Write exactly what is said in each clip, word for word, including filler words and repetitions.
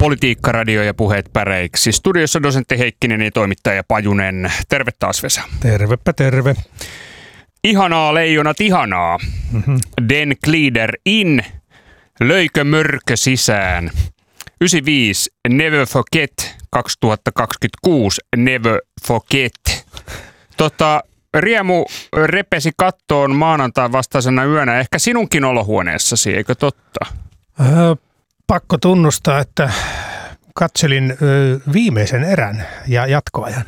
Politiikka-radio ja puheet päreiksi. Studiossa dosentti Heikkinen ja toimittaja Pajunen. Terve taas, Vesa. Tervepä terve. Ihanaa leijonat, ihanaa. Mm-hmm. Den glider in. Löikö mörkö sisään. yhdeksänkymmentäviisi. Never forget. kaksituhattakaksikymmentäkuusi. Never forget. Tota, Riemu repesi kattoon maanantain vastaisena yönä. Ehkä sinunkin olohuoneessasi, eikö totta? Öö, pakko tunnustaa, että katselin ö, viimeisen erän ja jatkoajan.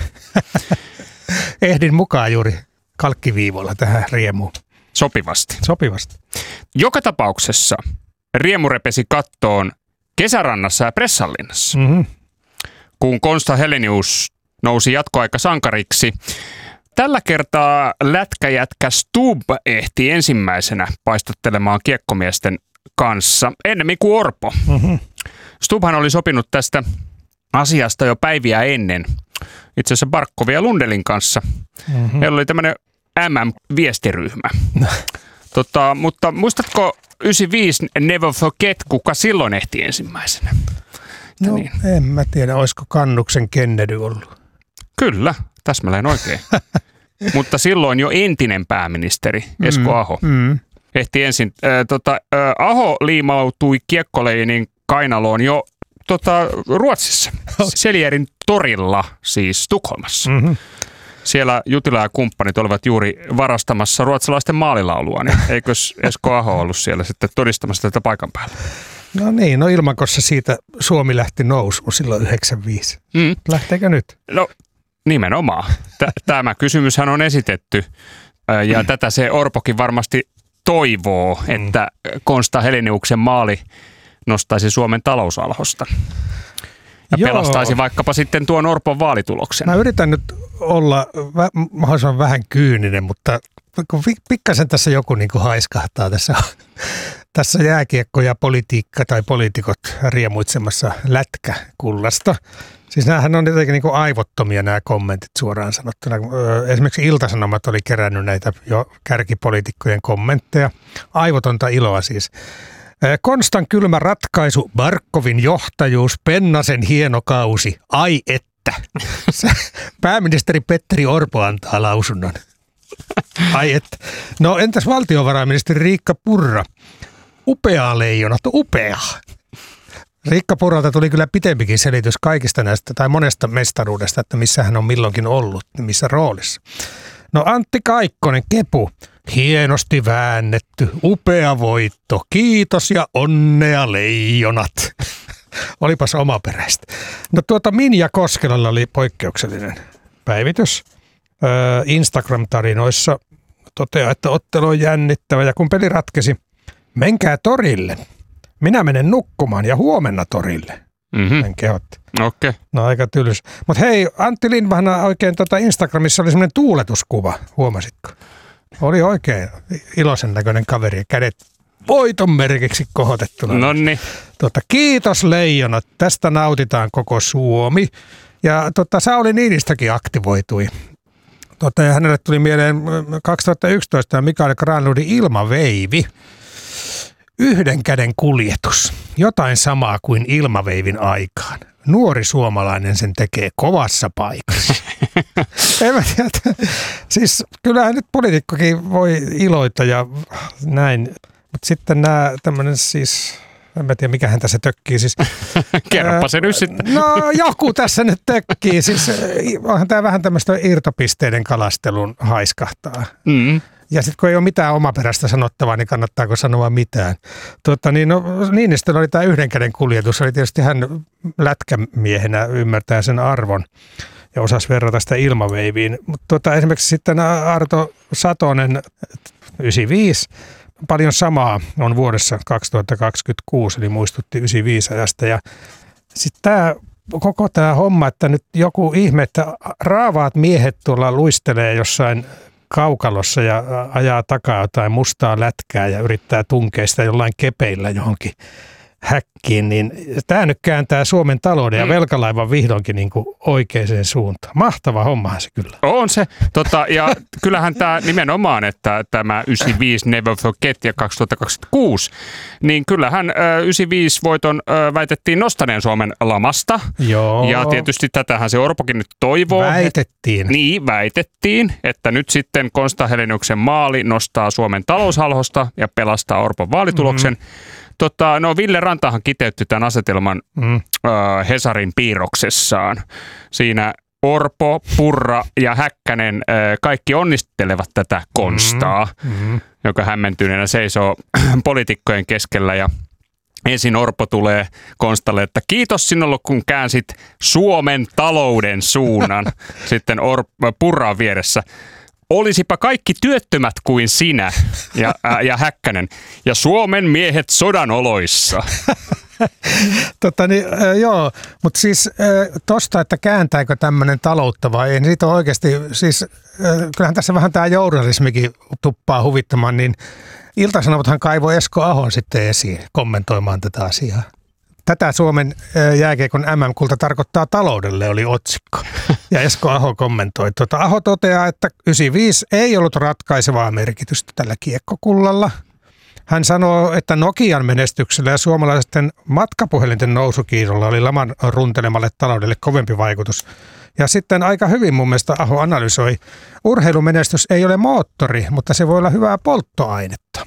Ehdin mukaan juuri kalkkiviivolla tähän riemuun. Sopivasti. Sopivasti. Joka tapauksessa Riemu repesi kattoon Kesärannassa ja Pressanlinnassa, Mm-hmm. kun Konsta Helenius nousi jatkoaikasankariksi. Tällä kertaa lätkäjätkä Stubb ehti ensimmäisenä paistottelemaan kiekkomiesten kanssa, ennemmin kuin Orpo. Mm-hmm. Stubbhan oli sopinut tästä asiasta jo päiviä ennen, itse asiassa Barkovin ja Lundelin kanssa. Mm-hmm. Heillä oli tämmöinen M M-viestiryhmä. tota, mutta muistatko yhdeksänkymmentäviisi Never Forget, kuka silloin ehti ensimmäisenä? No niin. En mä tiedä, olisiko Kannuksen Kennedy ollut. Kyllä, täsmälleen oikein. Mutta silloin jo entinen pääministeri Esko Aho Mm. ehti ensin. Äh, tota, äh, Aho liimautui kiekkoleinin kainaloon jo tota, Ruotsissa, Seljerin torilla, siis Tukholmassa. Mm-hmm. Siellä Jutila ja kumppanit olivat juuri varastamassa ruotsalaisten maalilaulua, niin eikös Esko Aho ollut siellä sitten todistamassa tätä paikan päällä? No niin, no ilmakossa siitä Suomi lähti nousuun silloin yhdeksänkymmentäviisi. Mm. Lähteekö nyt? No nimenomaan. T- tämä kysymyshän on esitetty ja tätä se Orpokin varmasti toivoo, että Konsta Heleniuksen maali nostaisi Suomen talousalhosta ja Joo. pelastaisi vaikkapa sitten tuon Orpon vaalituloksen. Mä yritän nyt olla vä- mahdollisimman vähän kyyninen, mutta kun pikkasen tässä joku niin kuin haiskahtaa tässä, tässä jääkiekko ja politiikka tai poliitikot riemuitsemassa lätkäkullasta. Siis näähän on jotenkin niin kuin aivottomia nämä kommentit suoraan sanottuna. Esimerkiksi Ilta-Sanomat oli kerännyt näitä jo kärkipoliitikkojen kommentteja. Aivotonta iloa siis. Konstan kylmä ratkaisu, Barkovin johtajuus, Pennasen hieno kausi. Ai että. Pääministeri Petteri Orpo antaa lausunnon. Ai että. No entäs valtiovarainministeri Riikka Purra? Upea leijonat, upea. Riikka Purralta tuli kyllä pitempikin selitys kaikista näistä tai monesta mestaruudesta, että missä hän on milloinkin ollut, missä roolissa. No Antti Kaikkonen, Kepu. Hienosti väännetty, upea voitto, kiitos ja onnea leijonat. Olipas omaperäistä. No tuota Minja Koskelalla oli poikkeuksellinen päivitys. Öö, Instagram-tarinoissa toteaa, että ottelu on jännittävä ja kun peli ratkesi, menkää torille. Minä menen nukkumaan ja huomenna torille. Mm-hmm. Hän kehotti. Okei. Okay. No aika tylys. Mutta hei, Antti Lindman oikein tota Instagramissa oli semmoinen tuuletuskuva, huomasitko? Oli oikein iloisen näköinen kaveri, kädet voiton merkiksi kohotettuna. Nonni. Tota, kiitos leijonat, tästä nautitaan koko Suomi. Ja tota, Sauli Niinistäkin aktivoitui. Tota, ja hänelle tuli mieleen kaksituhattayksitoista Mikael Granlundin Ilmaveivi. Yhden käden kuljetus. Jotain samaa kuin ilmaveivin aikaan. Nuori suomalainen sen tekee kovassa paikassa. En mä tiedä. Siis kyllähän nyt poliitikkokin voi iloita ja näin. Mutta sitten nämä tämmöinen siis, en mä tiedä mikähän tässä tökkii. Siis, Kerropa se nyt sitten. No joku tässä nyt tökkii. Siis onhan tämä vähän tämmöistä irtopisteiden kalastelun haiskahtaa. Mm. Ja sitten kun ei ole mitään omaperäistä sanottavaa, niin kannattaako sanoa mitään. Tuota, niin no, Niinistöllä oli tämä yhden käden kuljetus. Oli tietysti hän lätkämiehenä ymmärtää sen arvon ja osasi verrata sitä ilmaveiviin. Mutta tuota, esimerkiksi sitten Arto Satonen, yhdeksänkymmentäviisi, paljon samaa on vuodessa kaksituhattakaksikymmentäkuusi, eli muistutti yhdeksänkymmentäviisi ajasta. Ja sitten tämä koko tämä homma, että nyt joku ihme, että raavaat miehet tuolla luistelee jossain kaukalossa ja ajaa takaa jotain mustaa lätkää ja yrittää tunkea sitä jollain kepeillä johonkin häkkiin, niin tämä nyt kääntää Suomen talouden ja velkalaivan vihdoinkin niin kuin oikeaan suuntaan. Mahtava hommahan se kyllä. On se. Tota, ja kyllähän tämä nimenomaan, että tämä yhdeksänkymmentäviisi Never Forget ja kaksituhattakaksikymmentäkuusi, niin kyllähän ö, yhdeksänkymmentäviisi voiton ö, väitettiin nostaneen Suomen lamasta. Joo. Ja tietysti tätähän se Orpokin nyt toivoo. Väitettiin. Et, niin, väitettiin, että nyt sitten Konsta Heleniuksen maali nostaa Suomen taloushalhosta ja pelastaa Orpon vaalituloksen. Mm-hmm. Tota, no Ville Rantahan kiteytti tämän asetelman mm. äh, Hesarin piirroksessaan. Siinä Orpo, Purra ja Häkkänen äh, kaikki onnistelevat tätä Konstaa, mm. joka hämmentyneenä seisoo poliitikkojen keskellä. Ja ensin Orpo tulee Konstalle, että kiitos sinulle, kun käänsit Suomen talouden suunnan. Sitten Or- Purra on vieressä. Olisipa kaikki työttömät kuin sinä ja, ää, ja Häkkänen ja Suomen miehet sodan oloissa. Totta niin, äh, joo, mutta siis äh, tosta, että kääntääkö tämmöinen taloutta vai ei, niin siitä on oikeasti, siis äh, kyllähän tässä vähän tämä journalismikin tuppaa huvittamaan, niin Ilta-Sanomathan kaivoi Esko Ahon sitten esiin kommentoimaan tätä asiaa. Tätä Suomen jääkiekon äm äm-kulta tarkoittaa taloudelle, oli otsikko. Ja Esko Aho kommentoi. Tuota, Aho toteaa, että yhdeksänkymmentäviisi ei ollut ratkaisevaa merkitystä tällä kiekkokullalla. Hän sanoo, että Nokian menestyksellä ja suomalaisten matkapuhelinten nousukiidolla oli laman runtelemalle taloudelle kovempi vaikutus. Ja sitten aika hyvin mun mielestä Aho analysoi, urheilumenestys ei ole moottori, mutta se voi olla hyvää polttoainetta.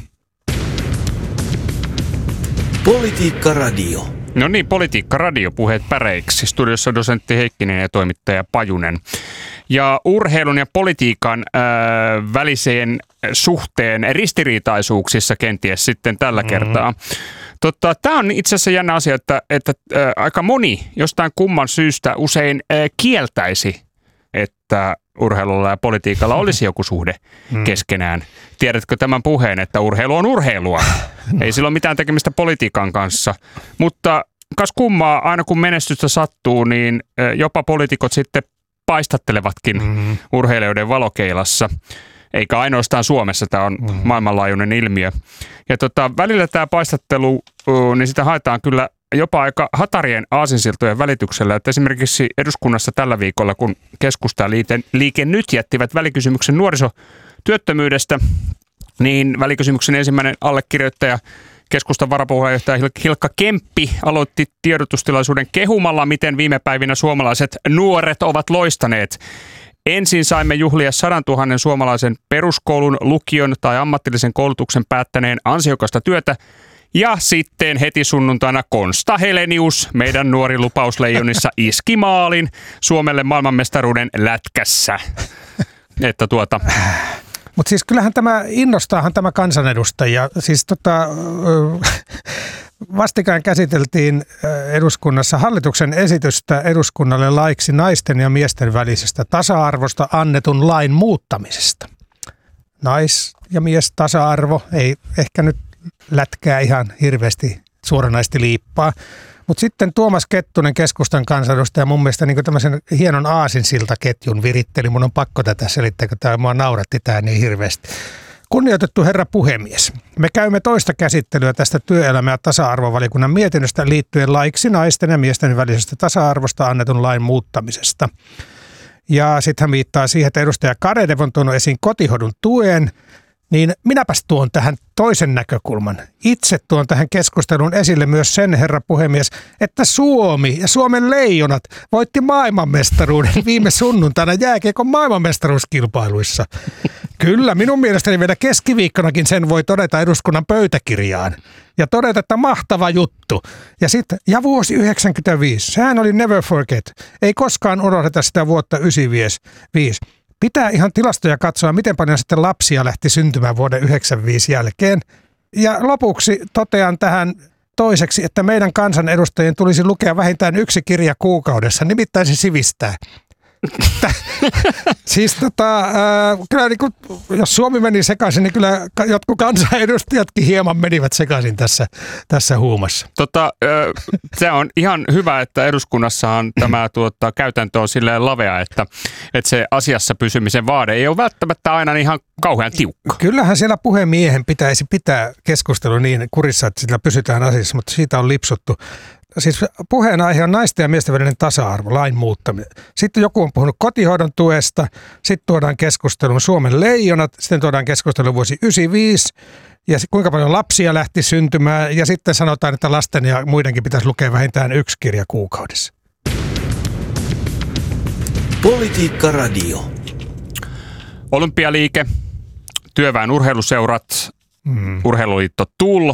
Politiikka Radio. No niin, Politiikka Radio, puheet päreiksi. Studiossa dosentti Heikkinen ja toimittaja Pajunen. Ja urheilun ja politiikan äh, väliseen suhteen ristiriitaisuuksissa kenties sitten tällä mm-hmm. kertaa. Totta, tämä on itse asiassa jännä asia, että, että äh, aika moni jostain kumman syystä usein äh, kieltäisi, että urheilulla ja politiikalla olisi joku suhde mm. keskenään. Tiedätkö tämän puheen, että urheilu on urheilua? Ei sillä ole mitään tekemistä politiikan kanssa. Mutta kas kummaa, aina kun menestystä sattuu, niin jopa poliitikot sitten paistattelevatkin mm. urheilijoiden valokeilassa. Eikä ainoastaan Suomessa, tämä on mm. maailmanlaajuinen ilmiö. Ja tota, välillä tämä paistattelu, niin sitä haetaan kyllä jopa aika hatarien aasinsiltojen välityksellä, että esimerkiksi eduskunnassa tällä viikolla, kun Keskusta ja Liike Nyt jättivät välikysymyksen nuorisotyöttömyydestä, niin välikysymyksen ensimmäinen allekirjoittaja, Keskustan varapuheenjohtaja Hilkka Kemppi aloitti tiedotustilaisuuden kehumalla, miten viime päivinä suomalaiset nuoret ovat loistaneet. Ensin saimme juhlia sadantuhannen suomalaisen peruskoulun, lukion tai ammatillisen koulutuksen päättäneen ansiokasta työtä. Ja sitten heti sunnuntaina Konsta Helenius, meidän nuori lupausleijonissa, iski maalin Suomelle maailmanmestaruuden lätkässä. Että tuota... Mutta siis kyllähän tämä innostaahan tämä kansanedustajia. Siis tota, vastikään käsiteltiin eduskunnassa hallituksen esitystä eduskunnalle laiksi naisten ja miesten välisestä tasa-arvosta annetun lain muuttamisesta. Nais- ja mies tasa-arvo ei ehkä nyt lätkää ihan hirveästi suoranaisesti liippaa. Mutta sitten Tuomas Kettunen, Keskustan kansanedustaja, mun mielestä niin tämmöisen hienon aasinsiltaketjun viritteli. Mun on pakko tätä selittää, kun tämä mua nauratti tämä niin hirveästi. Kunnioitettu herra puhemies, me käymme toista käsittelyä tästä työelämä- ja tasa-arvovaliokunnan mietinnöstä liittyen laiksi naisten ja miesten välisestä tasa-arvosta annetun lain muuttamisesta. Ja sitten hän viittaa siihen, että edustaja Karedev on tuonut esiin kotihodun tuen. Niin minäpäs tuon tähän toisen näkökulman. Itse tuon tähän keskusteluun esille myös sen, herra puhemies, että Suomi ja Suomen leijonat voitti maailmanmestaruuden viime sunnuntaina jääkiekon maailmanmestaruuskilpailuissa. Kyllä, minun mielestäni vielä keskiviikkonakin sen voi todeta eduskunnan pöytäkirjaan. Ja todeta, että mahtava juttu. Ja sitten, ja vuosi yhdeksänkymmentäviisi, sehän oli Never Forget. Ei koskaan unohdeta sitä vuotta yhdeksänkymmentäviisi. Pitää ihan tilastoja katsoa, miten paljon sitten lapsia lähti syntymään vuoden yhdeksänkymmentäviisi jälkeen. Ja lopuksi totean tähän toiseksi, että meidän kansanedustajien tulisi lukea vähintään yksi kirja kuukaudessa, nimittäin se sivistää. Siis tota, äh, kyllä niin kuin, jos Suomi meni sekaisin, niin kyllä jotkut kansanedustajatkin hieman menivät sekaisin tässä, tässä huumassa. Tota, se on ihan hyvä, että eduskunnassahan tämä tuota, käytäntö on silleen lavea, että, että se asiassa pysymisen vaade ei ole välttämättä aina ihan kauhean tiukka. Kyllähän siellä puhemiehen pitäisi pitää keskustelu niin kurissa, että sillä pysytään asiassa, mutta siitä on lipsuttu. Siis puheenaihe on naisten ja miesten välinen tasa-arvo, lain muuttaminen. Sitten joku on puhunut kotihoidon tuesta, sitten tuodaan keskustelun Suomen leijonat, sitten tuodaan keskustelun vuosi yhdeksänkymmentäviisi ja kuinka paljon lapsia lähti syntymään ja sitten sanotaan, että lasten ja muidenkin pitäisi lukea vähintään yksi kirja kuukaudessa. Politiikka Radio. Olympialiike, työväen urheiluseurat, mm. Urheiluliitto T U L,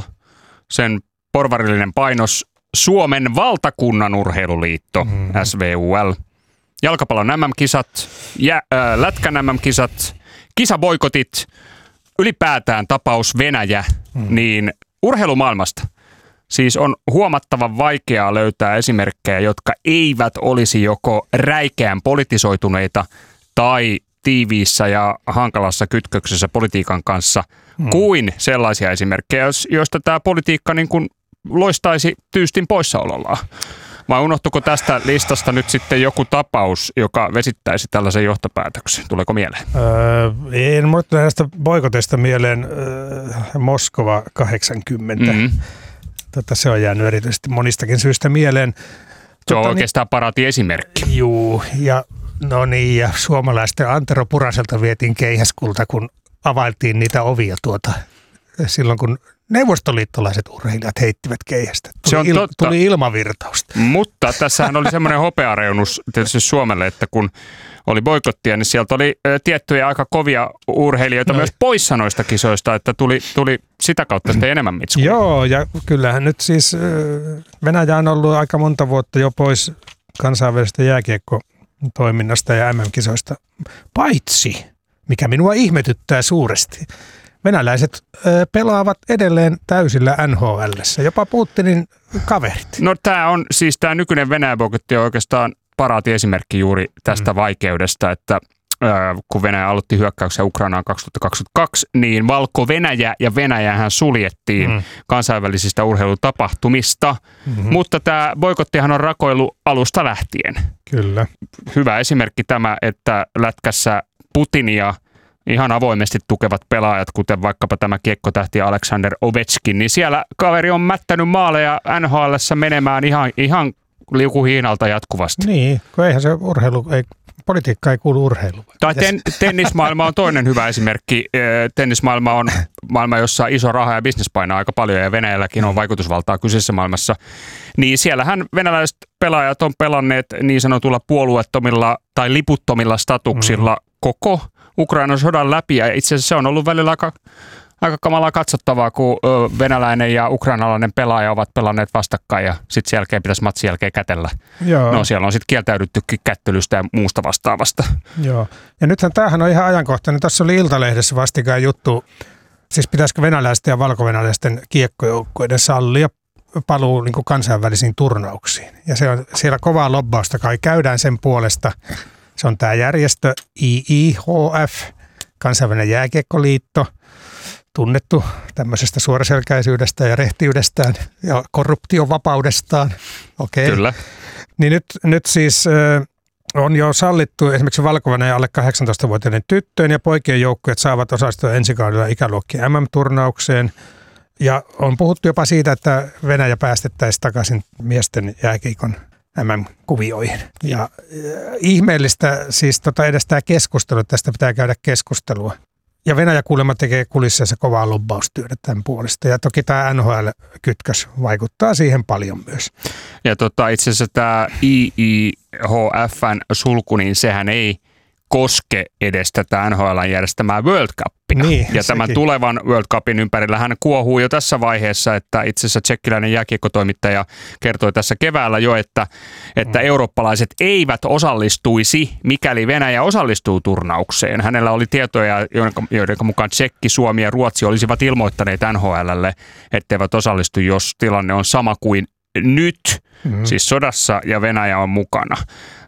sen porvarillinen painos Suomen valtakunnan urheiluliitto, mm. S V U L, jalkapallon M M-kisat, jä, äh, lätkän M M-kisat, kisaboikotit, ylipäätään tapaus Venäjä, mm. niin urheilumaailmasta siis on huomattavan vaikeaa löytää esimerkkejä, jotka eivät olisi joko räikeän politisoituneita tai tiiviissä ja hankalassa kytköksessä politiikan kanssa, mm. kuin sellaisia esimerkkejä, joista tämä politiikka niin kuin loistaisi tyystin poissaolollaan. Vai unohtuiko tästä listasta nyt sitten joku tapaus, joka vesittäisi tällaisen johtopäätöksen? Tuleeko mieleen? Öö, en muista näistä boikoteista mieleen öö, Moskova kahdeksankymmentä. Mm-hmm. Tota, se on jäänyt erityisesti monistakin syystä mieleen. Se on tota, oikeastaan niin, paraati esimerkki. Juu, ja no niin, ja suomalaisten Antero Puraselta vietiin keihäskulta, kun availtiin niitä ovia tuota, silloin kun neuvostoliittolaiset urheilijat heittivät keihästä. Tuli, se on il, tuli ilmavirtausta. Mutta tässähän oli semmoinen hopeareunus tietysti Suomelle, että kun oli boikottia, niin sieltä oli tiettyjä aika kovia urheilijoita no. myös poissa noista kisoista, että tuli, tuli sitä kautta sitten enemmän mitskua. Joo, ja kyllähän nyt siis Venäjä on ollut aika monta vuotta jo pois kansainvälisestä jääkiekkotoiminnasta ja M M-kisoista, paitsi, mikä minua ihmetyttää suuresti, venäläiset ö, pelaavat edelleen täysillä N H L:ssä, jopa Putinin kaverit. No tämä on siis tämä nykyinen Venäjä-boikotti on oikeastaan paraati esimerkki juuri tästä mm. vaikeudesta, että ö, kun Venäjä aloitti hyökkäyksen Ukrainaan kaksituhattakaksikymmentäkaksi, niin Valko-Venäjä ja Venäjähän suljettiin mm. kansainvälisistä urheilutapahtumista, mm-hmm. mutta tämä boikottihan on rakoillut alusta lähtien. Kyllä. Hyvä esimerkki tämä, että lätkässä Putinia ihan avoimesti tukevat pelaajat, kuten vaikkapa tämä kiekkotähti Alexander Ovechkin, niin siellä kaveri on mättänyt maaleja N H L:ssä menemään ihan, ihan liukuhiinalta jatkuvasti. Niin, kun eihän se urheilu, ei, politiikka ei kuulu urheiluun. Tai ten, tennismaailma on toinen hyvä esimerkki. Tennismaailma on maailma, jossa iso raha ja bisnes painaa aika paljon ja Venäjälläkin on vaikutusvaltaa kyseisessä maailmassa. Niin siellähän venäläiset pelaajat on pelanneet niin sanotulla puolueettomilla tai liputtomilla statuksilla mm. koko Ukrainan sodan läpi, ja itse asiassa se on ollut välillä aika, aika kamalaa katsottavaa, kun venäläinen ja ukrainalainen pelaaja ovat pelanneet vastakkain, ja sitten sen jälkeen pitäisi matsin jälkeen kätellä. Joo. No siellä on sitten kieltäydyttykin kättelystä ja muusta vastaavasta. Joo, ja nythän tämähän on ihan ajankohtainen. Tässä oli Iltalehdessä vastikään juttu, siis pitäisikö venäläisten ja valkovenäläisten kiekkojoukkoiden sallia paluu niin kuin kansainvälisiin turnauksiin. Ja se on siellä kovaa lobbausta kai käydään sen puolesta. Se on tämä järjestö I I H F, kansainvälinen jääkiekkoliitto, tunnettu tämmöisestä suoraselkäisyydestä ja rehtiydestään ja korruptiovapaudestaan. Okei. Kyllä. Niin nyt, nyt siis äh, on jo sallittu esimerkiksi Valko-Venäjän alle kahdeksantoistavuotiaiden tyttöjen ja poikien joukkueet saavat osallistua ensi kaudella ikäluokkien M M-turnaukseen. Ja on puhuttu jopa siitä, että Venäjä päästettäisiin takaisin miesten jääkiekon M M-kuvioihin. Ja äh, ihmeellistä siis tota edes tämä keskustelu, tästä pitää käydä keskustelua. Ja Venäjä kuulemma tekee kulississa kovaa lobbaustyötä tämän puolesta. Ja toki tämä N H L-kytkös vaikuttaa siihen paljon myös. Ja tota, itse asiassa tämä I I H F:n sulku, niin sehän ei koske edes tätä N H L:n järjestämää World Cupia. Niin, ja tämän sekin. tulevan World Cupin ympärillä hän kuohuu jo tässä vaiheessa, että itse asiassa tsekkiläinen jääkiekkotoimittaja kertoi tässä keväällä jo, että, että mm. eurooppalaiset eivät osallistuisi, mikäli Venäjä osallistuu turnaukseen. Hänellä oli tietoja, joiden mukaan Tsekki, Suomi ja Ruotsi olisivat ilmoittaneet N H L:lle, etteivät osallistu, jos tilanne on sama kuin nyt, mm. siis sodassa ja Venäjä on mukana.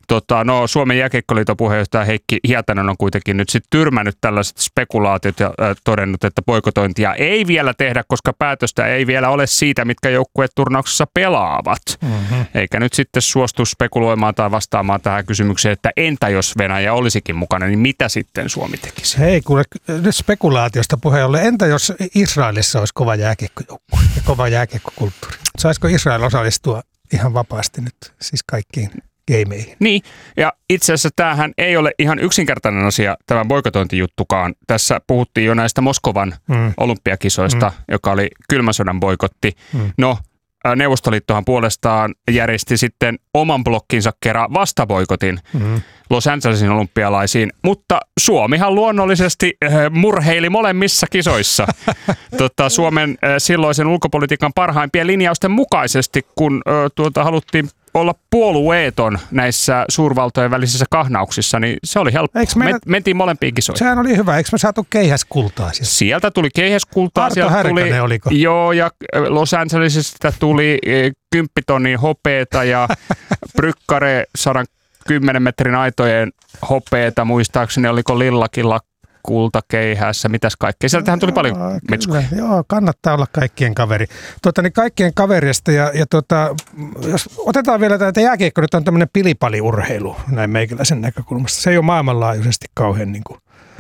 Tota, no, Suomen jääkiekkoliiton puheenjohtaja Heikki Hietanen on kuitenkin nyt sitten tyrmännyt tällaiset spekulaatiot ja äh, todennut, että boikotointia ei vielä tehdä, koska päätöstä ei vielä ole siitä, mitkä joukkueet turnauksessa pelaavat. Mm-hmm. Eikä nyt sitten suostu spekuloimaan tai vastaamaan tähän kysymykseen, että entä jos Venäjä olisikin mukana, niin mitä sitten Suomi tekisi? Hei, kuule, nyt spekulaatiosta puheen ollen. Entä jos Israelissa olisi kova jääkiekkojoukkue ja kova jääkiekkokulttuuri? Saisiko Israel osallistua ihan vapaasti nyt siis kaikkiin gameihin? Niin, ja itse asiassa tämähän ei ole ihan yksinkertainen asia, tämä boikotointijuttukaan. Tässä puhuttiin jo näistä Moskovan mm. olympiakisoista, mm. joka oli kylmän sodan boikotti. Mm. No, Neuvostoliittohan puolestaan järjesti sitten oman blokkinsa kerran vastaboikotin mm. Los Angelesin olympialaisiin, mutta Suomihan luonnollisesti murheili molemmissa kisoissa tota, Suomen silloisen ulkopolitiikan parhaimpien linjausten mukaisesti, kun tuota, haluttiin olla puolueeton näissä suurvaltojen välisissä kahnauksissa, niin se oli helppo. Meidän... Mentiin molempiin kisoihin. Sehän oli hyvä. Eikö me saatu keihäskultaa? Sieltä, sieltä tuli keihäskultaa. Arto Härkönen tuli, oliko? Joo, ja Los Angelesista tuli kymppitonnin hopeeta ja Brykkare sadan kymmenen metrin aitojen hopeeta, muistaakseni oliko Lillakilla kultakeihässä, mitäs kaikkea. Sieltähän tuli paljon metskuja. Joo, kannattaa olla kaikkien kaveri. Tuota, niin kaikkien kaverista ja, ja tuota, jos otetaan vielä tämä, että jääkiekko nyt on tämmöinen pilipaliurheilu näin meikäläisen näkökulmasta. Se ei ole maailmanlaajuisesti kauhean niin kuin,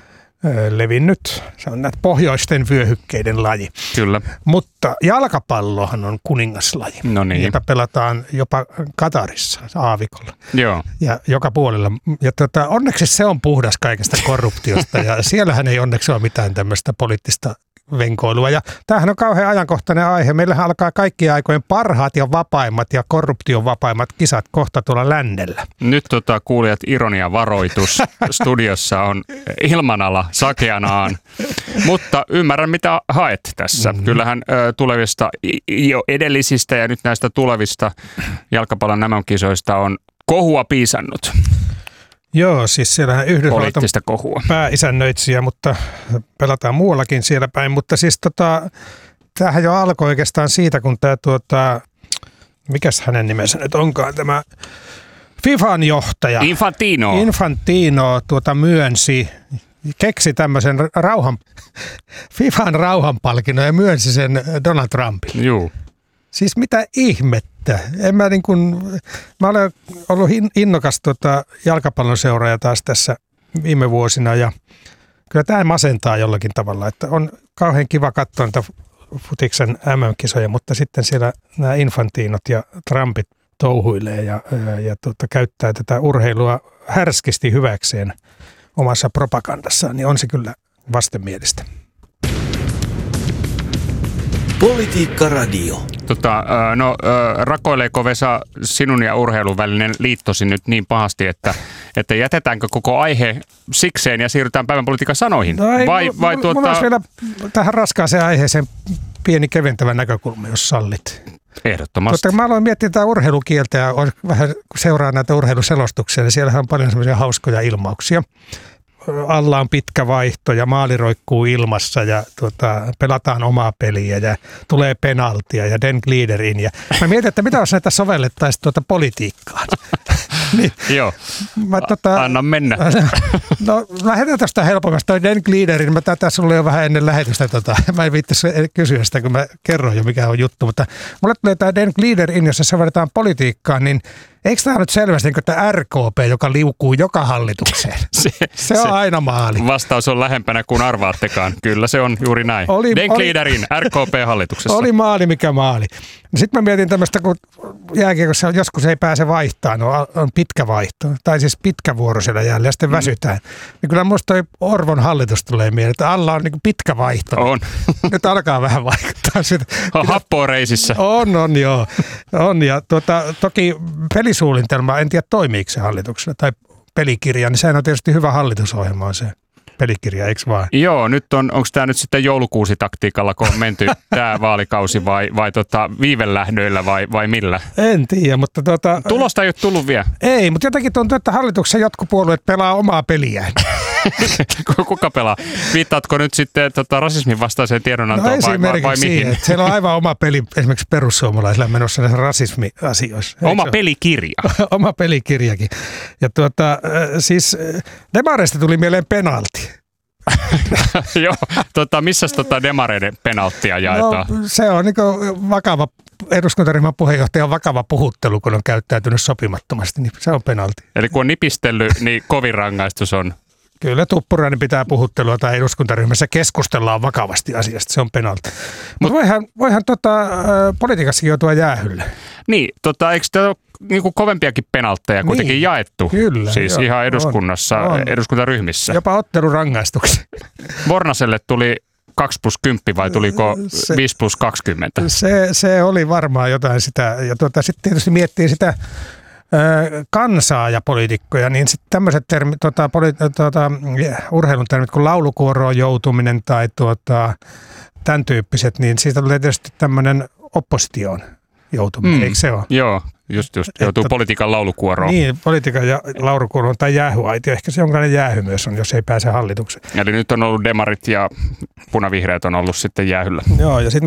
ö, levinnyt. Se on näitä pohjoisten vyöhykkeiden laji. Kyllä. Mutta jalkapallohan on kuningaslaji, no niin. jota pelataan jopa Katarissa, aavikolla. Joo. Ja joka puolella. Ja tota, onneksi se on puhdas kaikesta korruptiosta ja siellähän ei onneksi ole mitään tämmöistä poliittista venkoilua. Ja tämähän on kauhean ajankohtainen aihe. Meillähän alkaa kaikkien aikojen parhaat ja vapaimmat ja korruption vapaimmat kisat kohta tuolla lännellä. Nyt tota, kuulijat, ironia varoitus. Studiossa on ilmanala sakeanaan. Mutta ymmärrän, mitä haet tässä. Mm-hmm. Kyllähän ö, tulevista jo edellisistä ja nyt näistä tulevista jalkapallon nämä kisoista on kohua piisannut. Joo, siis siellähän Yhdysvallat on pääisännöitsijä, mutta pelataan muuallakin siellä päin. Mutta siis tota, tämähän jo alkoi oikeastaan siitä, kun tämä tuota, mikäs hänen nimensä nyt onkaan, tämä FIFAn johtaja. Infantino. Infantino tuota myönsi, keksi tämmöisen rauhan, FIFAn rauhanpalkinnon ja myönsi sen Donald Trumpille. Joo. Siis mitä ihmettä. En mä, niin kun, mä olen ollut innokas tota jalkapallon seuraaja taas tässä viime vuosina ja kyllä tämä masentaa jollakin tavalla, että on kauhean kiva katsoa niitä futiksen M M-kisoja, mutta sitten siellä nämä Infantinot ja Trumpit touhuilee ja, ja, ja tota, käyttää tätä urheilua härskisti hyväkseen omassa propagandassaan, niin on se kyllä vastenmielistä. Politiikka Radio. Tota, no, rakoileeko Vesa sinun ja urheilun välinen liittosi nyt niin pahasti, että, että jätetäänkö koko aihe sikseen ja siirrytään päivän politiikan sanoihin? No ei, vai, vai mulla tuota... olisi vielä tähän raskaaseen aiheeseen pieni keventävä näkökulma, jos sallit. Ehdottomasti. Tuota, mä aloin miettiä tätä urheilukieltä ja vähän seuraa näitä urheiluselostuksia, niin siellähän on paljon semmoisia hauskoja ilmauksia. Alla on pitkä vaihto ja maali roikkuu ilmassa ja tuota, pelataan omaa peliä ja tulee penaltia ja den gliederin. Ja mä mietin, että mitä jos näitä sovellettaisiin tuota politiikkaan. niin, Joo, mä, tota, anna mennä. no lähdetään tuosta helpommasta. Toi den gliederin, mä tätä sulle jo vähän ennen lähetystä. Tota, mä en viittisi kysyä sitä, kun mä kerron jo mikä on juttu. Mutta mulle tulee tämä den gliederin, jos se sovelletaan politiikkaan, niin eikö tämä nyt selvästi, että R K P, joka liukuu joka hallitukseen? se, se on se aina maali. Vastaus on lähempänä kuin arvaattekaan. Kyllä se on juuri näin. Den Gliederin R K P-hallituksessa. Oli maali mikä maali. Sitten mä mietin tämmöistä, kun jääkiekossa joskus ei pääse vaihtaa, no on pitkä vaihto, tai siis pitkä vuoro siellä jäällä ja sitten mm. väsytään. Niin kyllä musta toi Orvon hallitus tulee mieleen, että alla on niin pitkä vaihto. On. Nyt alkaa vähän vaikuttaa sitä. On happoa reisissä. On, on joo. On ja tuota, toki pelisuunnitelma, en tiedä toimiiko se hallituksella tai pelikirja, niin sehän on tietysti hyvä hallitusohjelma on se pelikirja, eikö vaan? Joo, nyt on, onko tämä nyt sitten joulukuusitaktiikalla, kun on menty tämä vaalikausi vai, vai tota viivelähdöillä vai, vai millä? En tiedä, mutta tuota... Tulosta ei ole tullut vielä. Ei, mutta jotenkin tuntuu, että hallituksessa jotkut puolueet pelaa omaa peliään. Kuka pelaa? Viittaatko nyt sitten tota, rasismin vastaiseen tiedonantoon no, vai, vai, vai mihin? Siihen, siellä on aivan oma peli esimerkiksi perussuomalaisilla menossa näissä rasismiasioissa. Oma pelikirja. Oma pelikirjakin. Ja tuota, siis demareista tuli mieleen penalti. Joo, tota, missäs tota demareiden penalttia jaetaan? No, se on niin vakava, eduskuntaryhmän puheenjohtajan vakava puhuttelu, kun on käyttäytynyt sopimattomasti, niin se on penalti. Eli kun on nipistellyt, niin kovin rangaistus on? Kyllä Tuppurainen pitää puhuttelua tai eduskuntaryhmässä keskustellaan vakavasti asiasta, se on penalti. Mutta voihan, voihan tota, politiikassakin joutua jäähylle. Niin, tota, eikö tämä ole niinku kovempiakin penaltteja kuitenkin niin, jaettu? Kyllä. Siis joo, ihan eduskunnassa, on, on. eduskuntaryhmissä. Jopa ottelurangaistuksia. Vornaselle tuli kaksi plus kymmenen vai tuliko se, viisi plus kaksikymmentä? Se, se oli varmaan jotain sitä. Ja tuota, sitten tietysti miettii sitä kansaa ja poliitikkoja, niin sitten tämmöiset termit, tota, poli- tota, urheilun termit kuin laulukuoroon joutuminen tai tuota, tämän tyyppiset, niin siitä tulee tietysti tämmöinen oppositioon joutuminen, mm, eikö se ole? Joo, just just, joutuu että, politiikan laulukuoroon. Niin, politiikan ja laulukuoroon tai jäähyaitio, ehkä se jonkinlainen jäähy myös on, jos ei pääse hallitukseen. Eli nyt on ollut demarit ja punavihreät on ollut sitten jäähyllä. Joo, ja sitten